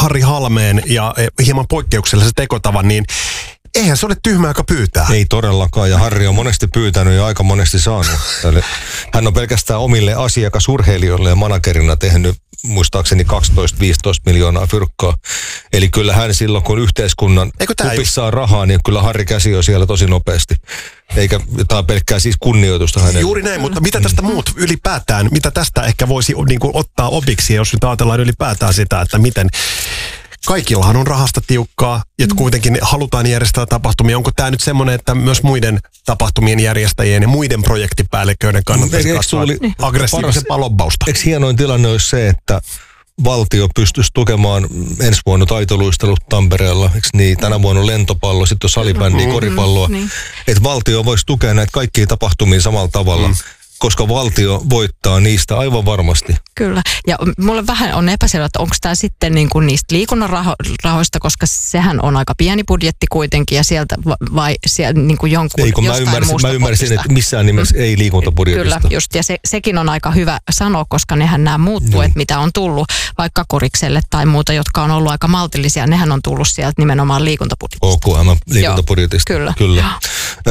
Harri Halmeen ja hieman poikkeuksellisen tekotavan, niin eihän se ole tyhmä aika pyytää. Ei todellakaan, ja Harri on monesti pyytänyt ja aika monesti saanut. Hän on pelkästään omille asiakasurheilijoille ja managerina tehnyt muistaakseni 12-15 miljoonaa fyrkkaa. Eli kyllä hän silloin, kun yhteiskunnan kupissa on rahaa, niin kyllä Harri käsi on siellä tosi nopeasti. Eikä jotain pelkkää siis kunnioitusta hänelle. Juuri näin, mutta mitä tästä muut ylipäätään, mitä tästä ehkä voisi niin kuin ottaa opiksi, jos nyt ajatellaan ylipäätään sitä, että miten kaikillahan on rahasta tiukkaa, että kuitenkin halutaan järjestää tapahtumia. Onko tämä nyt semmoinen, että myös muiden tapahtumien järjestäjien ja muiden projektipäälliköiden kannattaisi katsoa aggressiivisempaa lobbausta? Eikö hienoin tilanne olisi se, että valtio pystyisi tukemaan ensi vuonna taitoluistelut Tampereella, eikö niin? Tänä vuonna on lentopallo, sitten on salibändiä, koripalloa. Että valtio voisi tukea näitä kaikkia tapahtumia samalla tavalla. Koska valtio voittaa niistä aivan varmasti. Kyllä. Ja mulle vähän on epäselvä, että onko tämä sitten niin kuin niistä liikunnan rahoista, koska sehän on aika pieni budjetti kuitenkin, ja sieltä vai sieltä niin kuin jonkun jostain muusta mä ymmärsin, että missään nimessä ei liikuntabudjetista. Kyllä, just. Ja sekin on aika hyvä sanoa, koska nehän nämä muut tuet, mitä on tullut vaikka Korikselle tai muuta, jotka on ollut aika maltillisia, nehän on tullut sieltä nimenomaan liikuntabudjetista. OKM-liikuntabudjetista. Kyllä.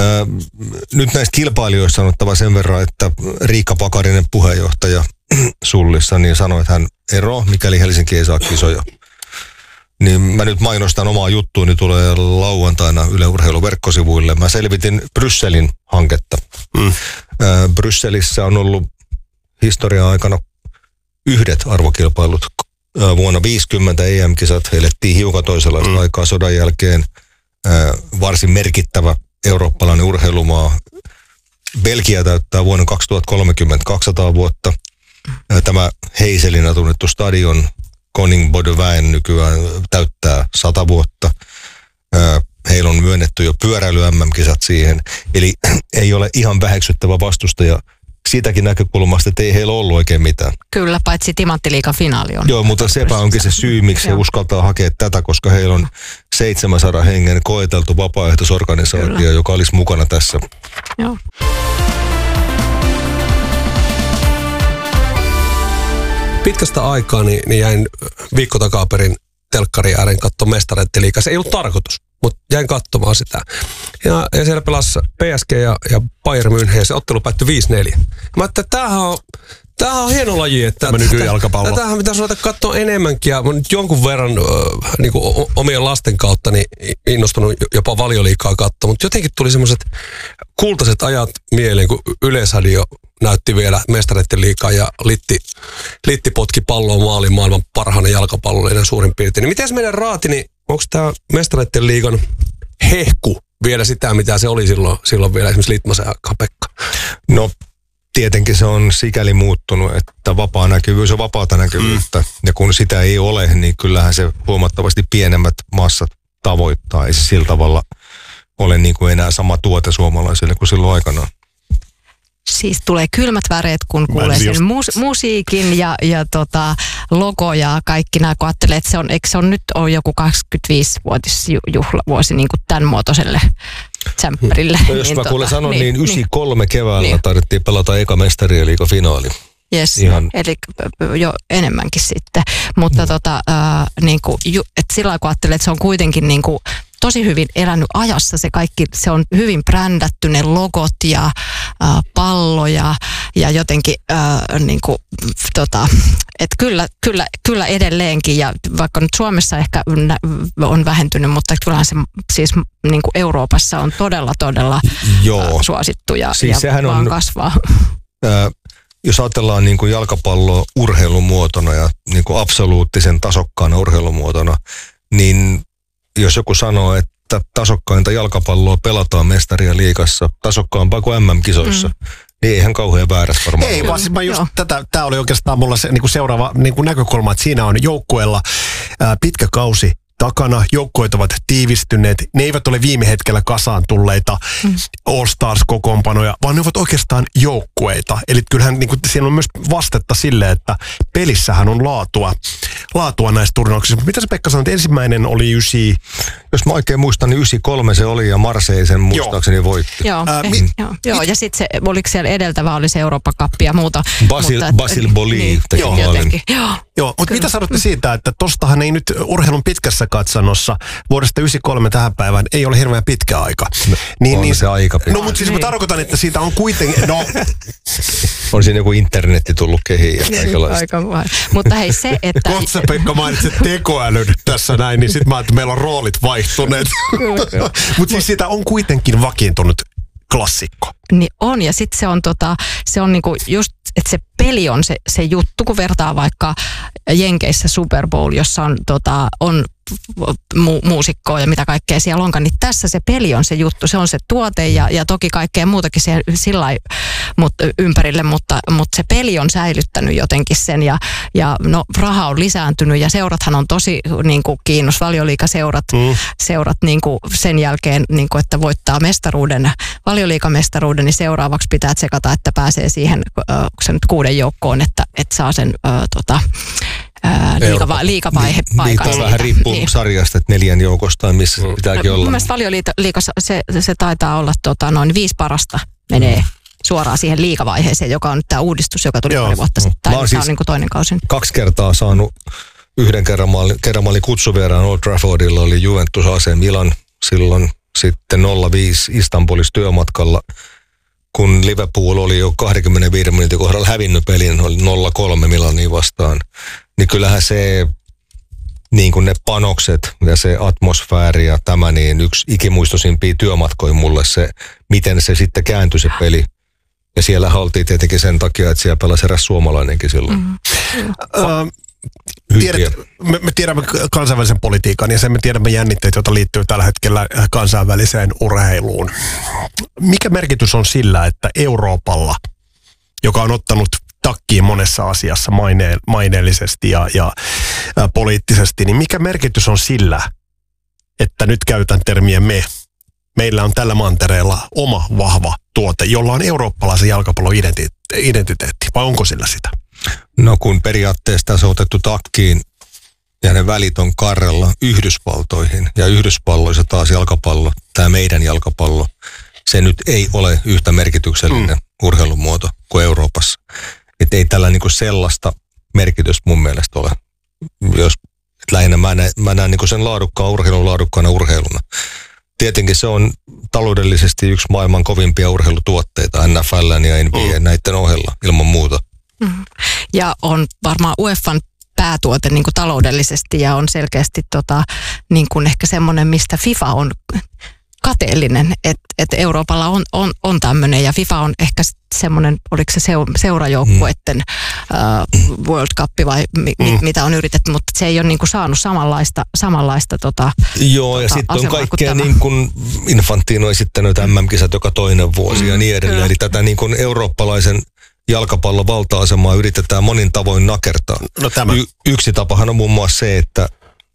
Nyt näistä kilpailijoista on ottava sen verran, että Riikka Pakarinen, puheenjohtaja Sullissa, niin sanoi, että hän eroaa, mikäli Helsinki ei saa kisoja. Niin mä nyt mainostan omaa juttuuni, tulee lauantaina Yle Urheilun verkkosivuille. Mä selvitin Brysselin hanketta. Brysselissä on ollut historian aikana yhdet arvokilpailut. Vuonna 50 EM-kisat elettiin hiukan toisenlaista aikaa sodan jälkeen. Varsin merkittävä eurooppalainen urheilumaa. Belgia täyttää vuonna 2030 200 vuotta. Tämä Heiselinä tunnettu stadion Koning Bodeväen nykyään täyttää 100 vuotta. Heillä on myönnetty jo pyöräily-MM-kisat siihen. Eli ei ole ihan väheksyttävä vastustaja siitäkin näkökulmasta, että ei heillä ollut oikein mitään. Kyllä, paitsi Timanttiliigan finaali on. Joo, mutta sepä onkin se syy, miksi he uskaltaa hakea tätä, koska heillä on 700 hengen koeteltu vapaaehtoisorganisaatio, joka olisi mukana tässä. Joo. Pitkästä aikaa niin jäin viikko takaperin telkkarin ääreen katsomaan Mestareiden-liigaa. Se ei ollut tarkoitus, mutta jäin katsomaan sitä. Ja siellä pelasi PSG ja Bayern München, ja se ottelu päättyi 5-4. Mä ajattelin, että tämähän on hieno laji, että tämähän pitäisi ruveta katsoa enemmänkin. Ja mä nyt jonkun verran niin kuin omien lasten kautta niin innostunut jopa Valioliigaa katsoa, mutta jotenkin tuli semmoiset kultaiset ajat mieleen, kun Yleisradio näytti vielä Mestareiden liigaa ja Litti potki palloa maaliin maailman parhaana jalkapallollinen suurin piirtein. Niin miten meidän raati, niin onko tämä Mestareiden liigan hehku vielä sitä, mitä se oli silloin vielä esimerkiksi Litmasen aikaa, Pekka? No tietenkin se on sikäli muuttunut, että vapaa näkyvyys on vapaata näkyvyyttä. Ja kun sitä ei ole, niin kyllähän se huomattavasti pienemmät massat tavoittaa. Ei se sillä tavalla ole niin kuin enää sama tuote suomalaisille kuin silloin aikanaan. Siis tulee kylmät väreet, kun kuulee sen musiikin ja logo ja kaikki nämä, kun ajattelee, että eikö se on nyt joku 25-vuotisjuhlavuosi niin kuin tämän muotoiselle tsemppärille. No jos mä kuulen sanon, niin 93 keväällä tarvittiin pelata eka Mestarien liigan finaali. Jes, eli jo enemmänkin sitten. Mutta niin kuin, että sillä lailla kun ajattelee, että se on kuitenkin niin kuin tosi hyvin elänyt ajassa se kaikki, se on hyvin brändätty ne logot ja palloja ja jotenkin niinku että kyllä edelleenkin, ja vaikka nyt Suomessa ehkä on vähentynyt, mutta kyllähän se siis niinku Euroopassa on todella suosittu ja sehän vaan kasvaa. Jos ajatellaan niin kuin jalkapalloa urheilumuotona ja niin kuin absoluuttisen tasokkaana urheilumuotona, niin jos joku sanoo, että tasokkainta jalkapalloa pelataan Mestarien liigassa, tasokkaampaa kuin MM-kisoissa, niin eihän kauhean väärässä varmaan. Ei, vaan siis mä just tämä oli oikeastaan mulla se niin kuin seuraava niin kuin näkökulma, että siinä on joukkueella pitkä kausi takana, joukkueet ovat tiivistyneet, ne eivät ole viime hetkellä kasaan tulleita All-Stars-kokoonpanoja, vaan ne ovat oikeastaan joukkueita. Eli kyllähän niin kuin, siinä on myös vastetta sille, että pelissähän on laatua näissä turnauksissa. Mitä sä Pekka sanoit, ensimmäinen oli 9... Jos mä oikein muistan, niin 93 se oli ja Marseille sen muistaakseni voitti. Joo, ja sitten se, oliko siellä edeltävä, oli se Eurooppa-kappi ja muuta. Basil Boli teki maalin. Joo, mutta mitä sanotte siitä, että tostahan ei nyt urheilun pitkässä katsannossa vuodesta 93 tähän päivään ei ole hirveän pitkä aika. On se aika pitkä. No, mutta siis mä tarkoitan, että siitä on kuitenkin... On siinä joku internetti tullut kehiin ja kaikenlaista. Mutta hei se, että... Kohta sä Pekka mainitsit tekoälyn tässä näin, niin sit mä että meillä on roolit vaihtuneet. Mutta siis siitä on kuitenkin vakiintunut klassikko. Niin on, ja sitten se on niinku just, että se peli on se juttu, kun vertaa vaikka Jenkeissä Super Bowl, jossa on muusikkoa ja mitä kaikkea siellä onkaan, niin tässä se peli on se juttu, se on se tuote ja toki kaikkea muutakin sillä ympärille, mutta se peli on säilyttänyt jotenkin sen ja no raha on lisääntynyt ja seurathan on tosi niinku Valioliigaseurat niinku sen jälkeen, niinku, että voittaa Valioliigamestaruuden, niin seuraavaksi pitää tsekata, että pääsee siihen se nyt 6 joukkoon, että saa sen liigavaihe paikan. Niin, vähän riippuu sarjasta, että 4 joukosta, missä pitääkin olla. Mun mielestä Valioliigassa se taitaa olla noin 5 parasta menee suoraan siihen liigavaiheeseen, joka on nyt tämä uudistus, joka tuli pari vuotta sitten. Tämä on siis niin kuin toinen kausi. 2 kertaa saanut yhden kerran. Mä olin kutsuvieraan Old Traffordilla, oli Juventus AC Milan silloin, sitten 0-5 Istanbulissa työmatkalla. Kun Liverpool oli jo 25 minuutin kohdalla hävinnyt pelin, oli 0-3 Milaniin vastaan, niin kyllähän se, niin kuin ne panokset ja se atmosfääri ja tämä, niin yksi ikimuistoisimpia työmatkoja mulle se, miten se sitten kääntyi se peli. Ja siellä oltiin tietenkin sen takia, että siellä pelasi eräs suomalainenkin silloin. Me tiedämme kansainvälisen politiikan ja me tiedämme jännitteet, joita liittyy tällä hetkellä kansainväliseen urheiluun. Mikä merkitys on sillä, että Euroopalla, joka on ottanut takkiin monessa asiassa maineellisesti ja poliittisesti, niin mikä merkitys on sillä, että nyt käytän termiä meillä on tällä mantereella oma vahva tuote, jolla on eurooppalaisen jalkapallon identiteetti, vai onko sillä sitä? No kun periaatteessa tässä on otettu takkiin ja ne välit on karrella Yhdysvaltoihin ja Yhdysvalloissa taas jalkapallo, tämä meidän jalkapallo, se nyt ei ole yhtä merkityksellinen urheilumuoto kuin Euroopassa. Että ei tällä niinku sellaista merkitystä mun mielestä ole. Lähinnä mä näen niinku sen laadukkaana urheiluna. Tietenkin se on taloudellisesti yksi maailman kovimpia urheilutuotteita, NFL ja NBA näiden ohella ilman muuta. Ja on varmaan UEFan päätuote niin kuin taloudellisesti ja on selkeästi niin kuin ehkä semmoinen, mistä FIFA on kateellinen, että Euroopalla on tämmöinen ja FIFA on ehkä semmoinen, oliko se seurajoukkueiden World Cup vai mitä on yritetty, mutta se ei ole niin kuin saanut samanlaista Joo, ja sitten on kaikkea niin kuin Infantino esittänyt MM-kisat joka toinen vuosi ja niin edelleen. Eli tätä niin kuin eurooppalaisen jalkapallon valta-asemaa yritetään monin tavoin nakertaa. No tämä. Yksi tapahan on muun muassa se, että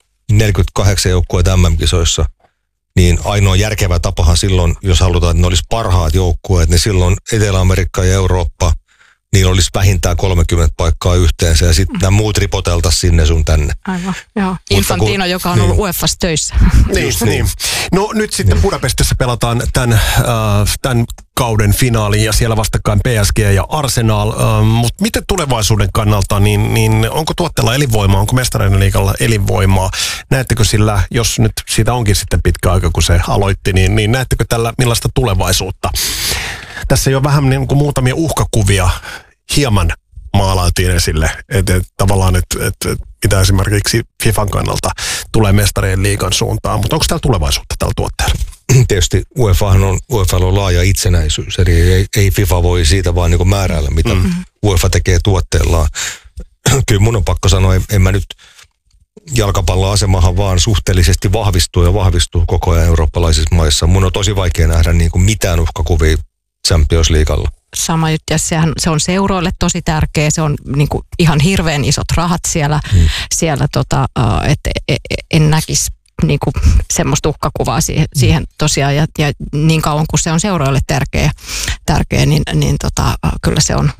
48 joukkueita MM-kisoissa, niin ainoa järkevä tapahan silloin, jos halutaan, että ne olisi parhaat joukkueet, niin silloin Etelä-Amerikka ja Eurooppa, niillä olisi vähintään 30 paikkaa yhteensä ja sitten nämä muut ripoteltaisiin sinne sun tänne. Aivan, joo. Infantino, joka on ollut UEFassa töissä. Niin. No nyt sitten Budapestissa pelataan tämän kauden finaali ja siellä vastakkain PSG ja Arsenal. Mutta miten tulevaisuuden kannalta, niin onko tuotteella elinvoimaa, onko Mestareiden liigalla elinvoimaa? Näettekö sillä, jos nyt siitä onkin sitten pitkä aika, kun se aloitti, niin näettekö tällä millaista tulevaisuutta? Tässä jo vähän niin kuin muutamia uhkakuvia hieman maalaatiin esille, että tavallaan, että mitä esimerkiksi FIFAn kannalta tulee Mestarien liigan suuntaan, mutta onko täällä tulevaisuutta tällä tuotteella? Tietysti UEFAlla on laaja itsenäisyys, eli ei FIFA voi siitä vaan niin määräillä, mitä UEFA tekee tuotteellaan. Kyllä mun on pakko sanoa, en mä nyt jalkapallon asemahan vaan suhteellisesti vahvistuu koko ajan eurooppalaisissa maissa. Mun on tosi vaikea nähdä niin kuin mitään uhkakuvia Champions Leaguella. Sama juttu, ja se on seuroille tosi tärkeä, se on niin kuin ihan hirveän isot rahat siellä että en näkisi niin kuin semmoista uhkakuvaa siihen tosiaan, ja niin kauan kuin se on seuroille tärkeä niin kyllä se on.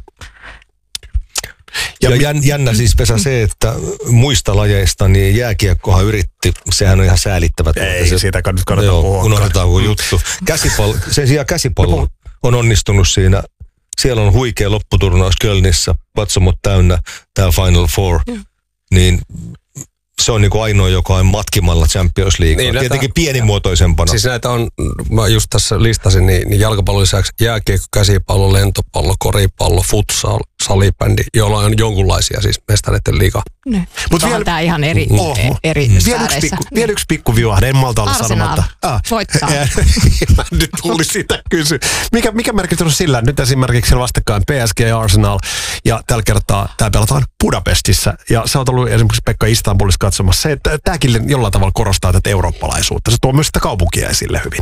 Ja jännä siis Vesa se, että muista lajeista niin jääkiekkohan yritti, sehän on ihan säälittävät. Ei, siitä nyt kannata puhua. Unohdetaan kun juttu. Sen sijaan käsipallo on onnistunut siinä. Siellä on huikea lopputurnaus Kölnissä, katsomot täynnä, täällä Final Four. Niin se on niin kuin ainoa, joka on matkimalla Champions League. Niin, tietenkin pienimuotoisempana. Siis näitä on, mä just tässä listasin, niin jalkapallon lisäksi jääkiekko, käsipallo, lentopallo, koripallo, futsal, salibändi, joilla on jonkunlaisia siis mestareiden liiga. Mutta vielä tämä ihan eri vielä yksi pikku viuahde, en malta olla sanomatta. Voittaa. Mä nyt tuli sitä kysyä. Mikä merkitys on sillä? Nyt esimerkiksi siellä vastakkain PSG ja Arsenal, ja tällä kertaa tämä pelataan Budapestissa, ja sä oot ollut esimerkiksi Pekka Istanbulissa katsomassa. Se, että tämäkin jollain tavalla korostaa tätä eurooppalaisuutta. Se tuo myös sitä kaupunkia esille hyvin.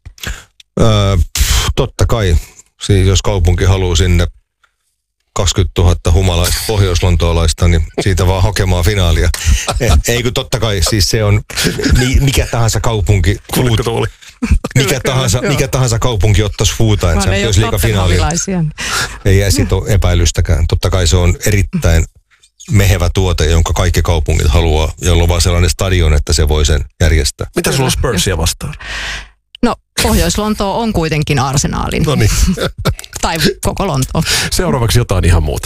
Totta kai. Siis jos kaupunki haluaa sinne 20 000 humalaista pohjois-lontoolaista, niin siitä vaan hakemaan finaalia. Ei kun totta kai, siis se on mikä tahansa kaupunki. Mikä tahansa kaupunki ottaisi fuutain Champions League finaalia. Ei jäisi epäilystäkään. Totta kai se on erittäin mehevä tuote, jonka kaikki kaupungit haluaa, jolla on vaan sellainen stadion, että se voi sen järjestää. Mitä sulla on Spursia vastaan? No, Pohjois-Lontoo on kuitenkin Arsenalin. No niin. Tai koko Lontoo. Seuraavaksi jotain ihan muuta.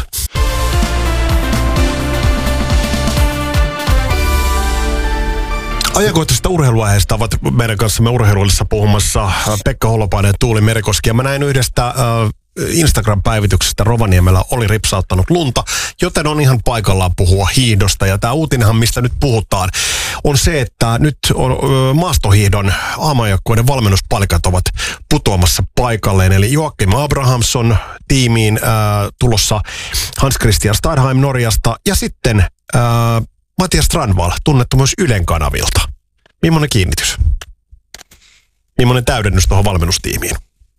Ajankohtaisesta urheiluaiheesta ovat meidän kanssamme urheiluillissa puhumassa Pekka Holopainen ja Tuuli Merikoski. Ja mä näin yhdestä Instagram-päivityksestä Rovaniemellä oli ripsauttanut lunta, joten on ihan paikallaan puhua hiihdosta. Ja tämä uutinenhan, mistä nyt puhutaan, on se, että nyt on maastohiihdon aamajoukkueiden valmennuspalikat ovat putoamassa paikalleen. Eli Joakim Abrahamsson tiimiin tulossa Hans Christian Stadheim Norjasta ja sitten Matias Strandvall, tunnettu myös Ylen kanavilta. Millainen kiinnitys? Millainen täydennys tuohon valmennustiimiin?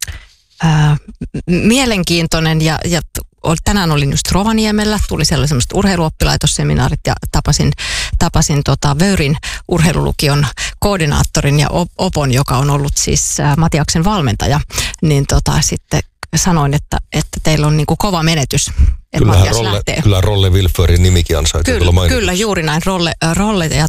Mielenkiintoinen ja tänään olin just Rovaniemellä, tuli siellä semmoiset urheiluoppilaitosseminaarit ja tapasin Vöyrin urheilulukion koordinaattorin ja Opon, joka on ollut siis Matiaksen valmentaja, niin sitten sanoin, että teillä on niinku kova menetys. Kyllä Rolle Wilförin nimikin ansaituu tulla mainituksi. Kyllä, juuri näin. Rolle ja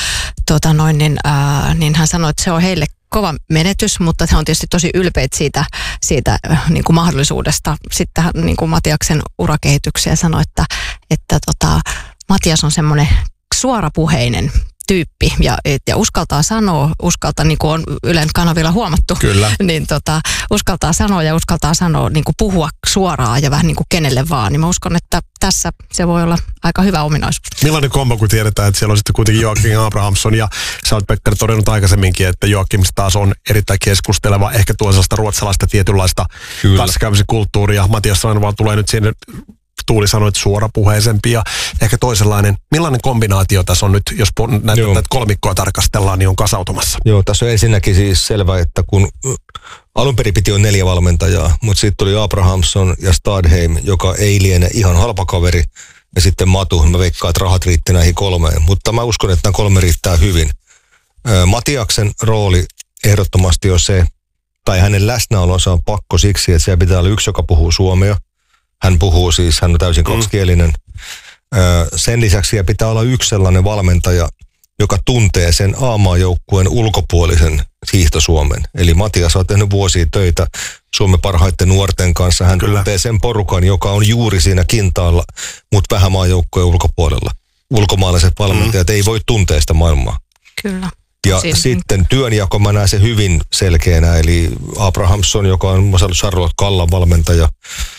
niin hän sanoi, että se on heille kova menetys, mutta he on tietysti tosi ylpeitä siitä niin kuin mahdollisuudesta. Sitten hän niin kuin Matiaksen urakehityksiä sanoi, että Matias on semmoinen suorapuheinen tyyppi ja uskaltaa sanoa, niin kuin on Ylen kanavilla huomattu, kyllä. Niin uskaltaa sanoa niin kuin puhua suoraan ja vähän niin kuin kenelle vaan, niin mä uskon, että tässä se voi olla aika hyvä ominaisuus. Millainen kombo, kun tiedetään, että siellä on sitten kuitenkin Joakim Abrahamsson ja sä oot Pekka todennut aikaisemminkin, että Joakim taas on erittäin keskusteleva, ehkä tuo sellaista ruotsalaista tietynlaista kanssakäymisen kulttuuria. Matias Strandvall tulee nyt sinne, Tuuli sanoi, että suorapuheisempi ja ehkä toisenlainen. Millainen kombinaatio tässä on nyt, jos näitä kolmikkoa tarkastellaan, niin on kasautumassa? Joo, tässä on ensinnäkin siis selvä, että kun alun perin piti on 4 valmentajaa, mutta sitten tuli Abrahamsson ja Stadheim, joka ei liene ihan halpa kaveri, ja sitten Matu. Mä veikkaan, että rahat riitti näihin 3, mutta mä uskon, että nämä 3 riittää hyvin. Matiaksen rooli ehdottomasti on se, tai hänen läsnäolonsa on pakko siksi, että siellä pitää olla yksi, joka puhuu suomea. Hän on täysin kaksikielinen. Sen lisäksi siellä pitää olla yksi sellainen valmentaja, joka tuntee sen A-maajoukkueen ulkopuolisen hiihtosuomen. Eli Matias on tehnyt vuosia töitä Suomen parhaiten nuorten kanssa. Hän tuntee sen porukan, joka on juuri siinä kintaalla, mutta vähän maajoukkueen ulkopuolella. Ulkomaalaiset valmentajat ei voi tuntea sitä maailmaa. Kyllä. Ja sitten työnjako, mä näen se hyvin selkeänä. Eli Abrahamsson, joka on Charlotte Kallan valmentaja,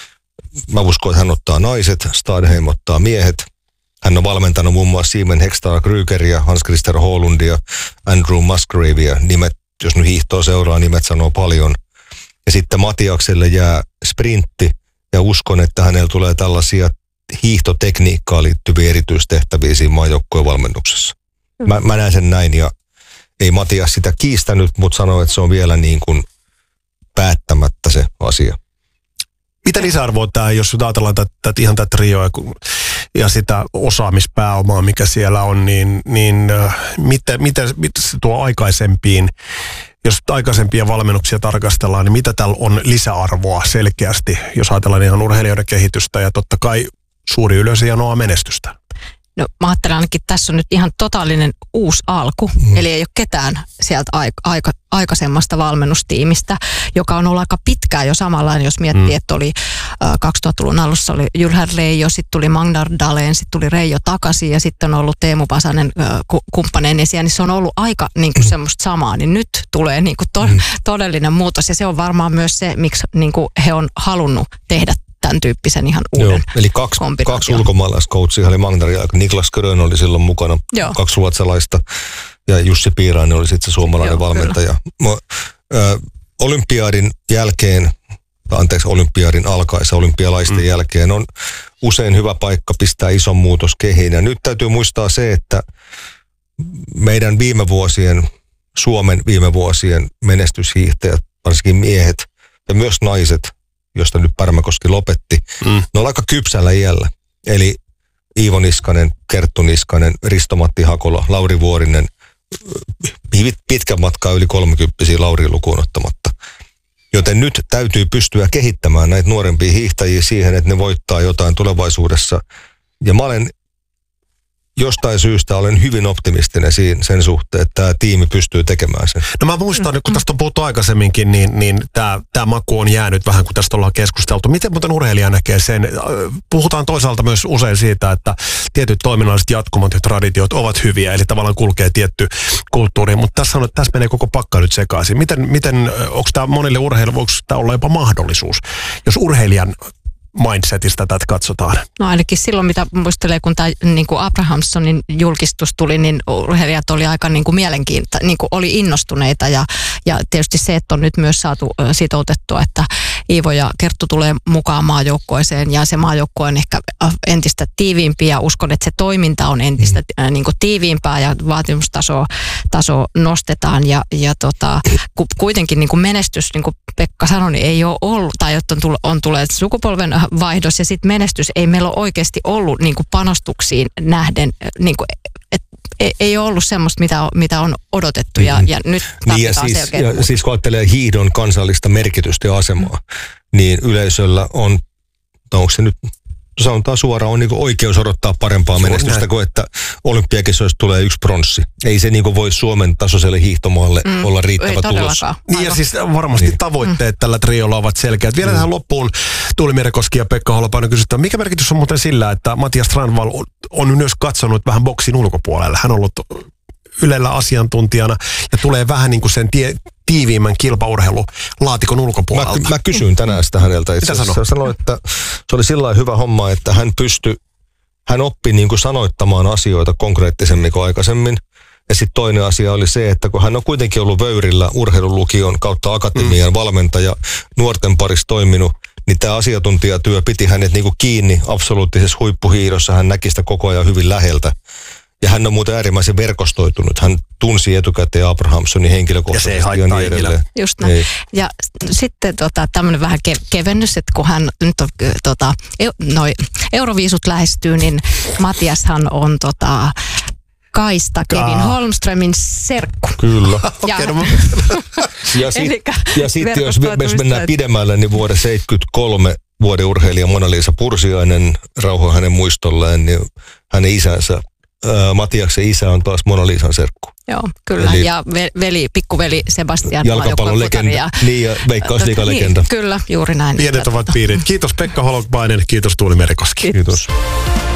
mä uskon, että hän ottaa naiset, Stadheim ottaa miehet. Hän on valmentanut muun muassa Simon Hextall Krygeria, Hans-Christer Holundia, Andrew Musgravea. Nimet, jos nyt hiihtoa seuraa, nimet sanoo paljon. Ja sitten Matiakselle jää sprintti ja uskon, että hänellä tulee tällaisia hiihtotekniikkaan liittyviä erityistehtäviä siinä maajoukkojen valmennuksessa. Mä näen sen näin ja ei Matias sitä kiistänyt, mutta sanoi, että se on vielä niin kuin päättämättä se asia. Mitä lisäarvoa tämä, jos ajatellaan ihan tätä trioa, kun ja sitä osaamispääomaa, mikä siellä on, niin miten se tuo aikaisempiin, jos aikaisempia valmennuksia tarkastellaan, niin mitä täällä on lisäarvoa selkeästi, jos ajatellaan ihan urheilijoiden kehitystä ja totta kai suuri yleisö hienoa menestystä? No mä ajattelen ainakin, että tässä on nyt ihan totaalinen uusi alku, eli ei ole ketään sieltä aikaisemmasta valmennustiimistä, joka on ollut aika pitkään jo samanlainen, jos miettii, että oli 2000-luvun alussa oli Jylhär Reijo, sitten tuli Magnar Dahlén, sitten tuli Reijo takaisin ja sitten on ollut Teemu Pasanen kumppaneen esiin, niin se on ollut aika niin kuin semmoista samaa, niin nyt tulee niin kuin todellinen muutos ja se on varmaan myös se, miksi niin kuin he on halunnut tehdä tämän tyyppisen ihan uuden. Joo, eli kaksi ulkomaalaiscoachia oli Magnaria, Niklas Körön oli silloin mukana, 2 ruotsalaista ja Jussi Piirainen oli sitten se suomalainen valmentaja. Olympiadin alkaessa olympialaisten jälkeen on usein hyvä paikka pistää ison muutos kehiin. Ja nyt täytyy muistaa se, että meidän Suomen viime vuosien menestyshiihtäjät, varsinkin miehet ja myös naiset, josta nyt Pärmäkoski lopetti, ne on aika kypsällä iällä. Eli Iivo Niskanen, Kerttu Niskanen, Risto-Matti Hakola, Lauri Vuorinen, pitkän matkaa yli 30 Lauri lukuun ottamatta. Joten nyt täytyy pystyä kehittämään näitä nuorempia hiihtäjiä siihen, että ne voittaa jotain tulevaisuudessa. Ja mä olen jostain syystä hyvin optimistinen sen suhteen, että tämä tiimi pystyy tekemään sen. No mä muistan, kun tästä on puhuttu aikaisemminkin, niin tämä maku on jäänyt vähän, kun tästä ollaan keskusteltu. Miten muuten urheilija näkee sen? Puhutaan toisaalta myös usein siitä, että tietyt toiminnalliset jatkumat ja traditiot ovat hyviä, eli tavallaan kulkee tietty kulttuuri, mutta tässä menee koko pakka nyt sekaisin. Miten onko tämä monille urheilijoille, voiko tämä olla jopa mahdollisuus, jos urheilijan mindsetistä tätä katsotaan? No ainakin silloin, mitä muistelee, kun tämä niin kuin Abrahamssonin julkistus tuli, niin urheilijat oli aika niin kuin mielenkiintoista, niin kuin oli innostuneita ja tietysti se, että on nyt myös saatu sitoutettua, että Iivo ja Kerttu tulee mukaan maajoukkueeseen ja se maajoukkue on ehkä entistä tiiviimpi ja uskon, että se toiminta on entistä niin kuin tiiviimpää ja vaatimustaso nostetaan ja kuitenkin niin kuin menestys, niin kuin Pekka sanoi, niin ei ole ollut, tai että on tulee sukupolven vaihdos ja sitten menestys, ei meillä ole oikeasti ollut niin kuin panostuksiin nähden, niin kuin, ei ole ollut semmoista, mitä on odotettu ja nyt tarvitaan selkeä. Ja siis kun ajattelee hiihdon kansallista merkitystä ja asemaa, niin yleisöllä on, onko se nyt, sanotaan suoraan, on niin kuin oikeus odottaa parempaa menestystä kuin että olympiakisoista tulee 1 pronssi. Ei se niin kuin voi Suomen tasoiselle hiihtomaalle olla riittävä tulos. Niin ja siis varmasti tavoitteet tällä triolla ovat selkeät. Vielä tähän loppuun Tuuli Merikoski ja Pekka Holopainen kysytään, mikä merkitys on muuten sillä, että Matias Strandvall on myös katsonut vähän boksin ulkopuolella. Hän on ollut Ylellä asiantuntijana ja tulee vähän niin kuin sen tiiviimmän kilpaurheilulaatikon ulkopuolelta. Mä kysyin tänään sitä häneltä. Itse asiassa sanoin, että se oli sillä hyvä homma, että hän oppi niin kuin sanoittamaan asioita konkreettisemmin kuin aikaisemmin. Ja sitten toinen asia oli se, että kun hän on kuitenkin ollut Vöyrillä urheilulukion kautta akatemian valmentaja, nuorten parissa toiminut, niin tämä asiantuntijatyö piti hänet niin kuin kiinni absoluuttisessa huippuhiidossa. Hän näki sitä koko ajan hyvin läheltä. Ja hän on muuten äärimmäisen verkostoitunut. Hän tunsi etukäteen Abrahamssonin henkilökohtaisesti. Ja se ei haittaa ikinä. Just näin. Ja sitten tämmöinen vähän kevennys, että kun hän nyt on, Euroviisut lähestyy, niin Matiashan on Kaista Kevin Holmströmin serkku. Kyllä. Ja sitten jos mennään pidemmälle, niin vuoden 1973 vuoden urheilija Mona-Liisa Pursiainen, rauhoa hänen muistolleen, niin hänen isänsä, Matiaksen isä on taas Mona-Liisan serkku. Joo, kyllä. Eli ja pikkuveli Sebastian. Jalkapallon legenda. Niin, ja Veikkausliigan legenda. Kyllä, juuri näin. Pienet ovat piirit. Kiitos Pekka Holopainen, kiitos Tuuli Merikoski. Kiitos.